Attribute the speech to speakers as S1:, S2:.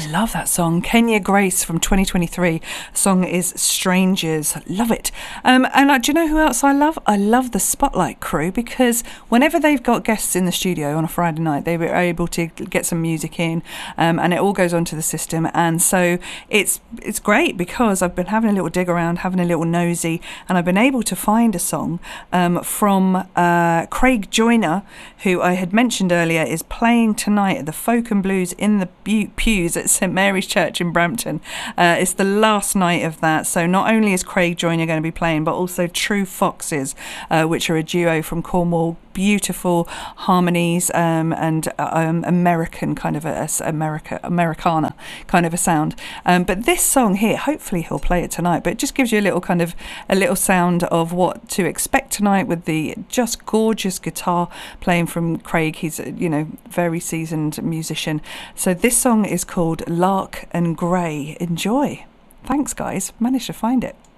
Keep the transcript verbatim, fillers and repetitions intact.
S1: love that song. Kenya Grace from twenty twenty-three. The song is Strangers. Love it. Um, and uh, do you know who else I love? I love the Spotlight crew, because whenever they've got guests in the studio on a Friday night, they were able to get some music in, um, and it all goes onto the system. And so it's it's great, because I've been having a little dig around, having a little nosy, and I've been able to find a song um, from uh, Craig Joyner, who I had mentioned earlier is playing tonight at the Folk and Blues in the pews at St Mary's Church in Brampton. Uh, it's the last night of that, so not only is Craig Joyner going to be playing, but also True Foxes, uh, which are a duo from Cornwall. Beautiful harmonies um, and um, American kind of a, a America Americana kind of a sound. Um, but this song here, hopefully he'll play it tonight. But it just gives you a little kind of a little sound of what to expect tonight, with the just gorgeous guitar playing from Craig. He's a, you know, very seasoned musician. So this song is called Lark and Grey. Enjoy. Thanks, guys. Managed to find it.